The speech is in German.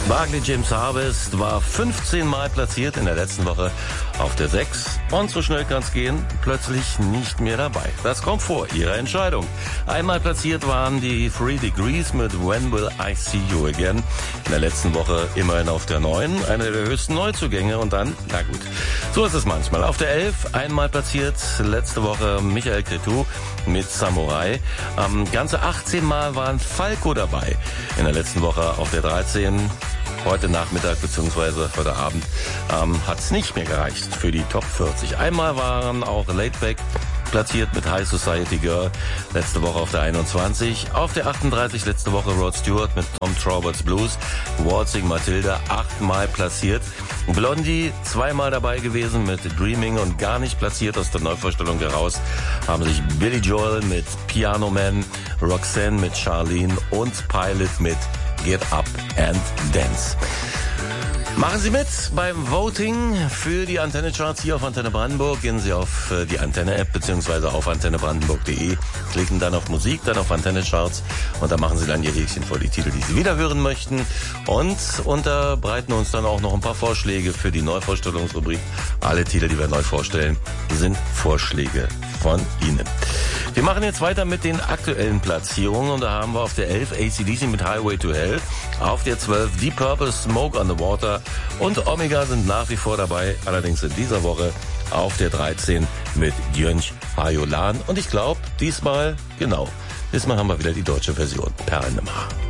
Barclay James Harvest war 15 Mal platziert in der letzten Woche auf der 6. Und so schnell kann's gehen, plötzlich nicht mehr dabei. Das kommt vor, Ihre Entscheidung. Einmal platziert waren die 3 Degrees mit When Will I See You Again. In der letzten Woche immerhin auf der 9, eine der höchsten Neuzugänge. Und dann, na gut, so ist es manchmal. Auf der 11 einmal platziert, letzte Woche Michael Cretu mit Samurai. Ganze 18 Mal waren Falco dabei. In der letzten Woche auf der 13. Heute Nachmittag bzw. heute Abend hat es nicht mehr gereicht für die Top 40. Einmal waren auch Laidback platziert mit High Society Girl, letzte Woche auf der 21. Auf der 38 letzte Woche Rod Stewart mit Tom Trauberts Blues. Waltzing Matilda 8-mal platziert. Blondie 2-mal dabei gewesen mit Dreaming und gar nicht platziert aus der Neuvorstellung heraus. Haben sich Billy Joel mit Piano Man, Roxanne mit Charlene und Pilot mit Get Up and Dance. Machen Sie mit beim Voting für die Antenne Charts hier auf Antenne Brandenburg. Gehen Sie auf die Antenne App bzw. auf antennebrandenburg.de, klicken dann auf Musik, dann auf Antenne Charts und dann machen Sie dann Ihr Häkchen vor die Titel, die Sie wieder hören möchten und unterbreiten uns dann auch noch ein paar Vorschläge für die Neuvorstellungsrubrik. Alle Titel, die wir neu vorstellen, sind Vorschläge von Ihnen. Wir machen jetzt weiter mit den aktuellen Platzierungen und da haben wir auf der 11 AC/DC mit Highway to Hell, auf der 12 Deep Purple, Smoke on the Water und Omega sind nach wie vor dabei, allerdings in dieser Woche auf der 13 mit Jönch Hajolan und ich glaube, diesmal haben wir wieder die deutsche Version, Perlenema.